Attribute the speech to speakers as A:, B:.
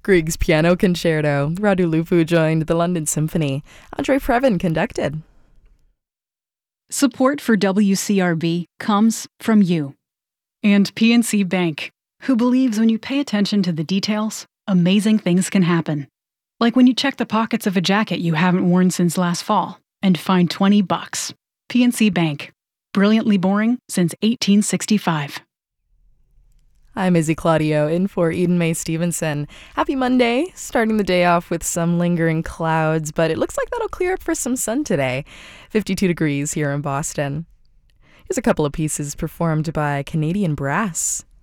A: Grieg's Piano Concerto. Radu Lufu joined the London Symphony. Andre Previn conducted.
B: Support for WCRB comes from you and PNC Bank, who believes when you pay attention to the details, amazing things can happen. Like when you check the pockets of a jacket you haven't worn since last fall and find $20. PNC Bank. Brilliantly boring since 1865.
A: I'm Izzy Claudio in for Eden Mae Stevenson. Happy Monday, starting the day off with some lingering clouds, but it looks like that'll clear up for some sun today. 52 degrees here in Boston. Here's a couple of pieces performed by Canadian Brass.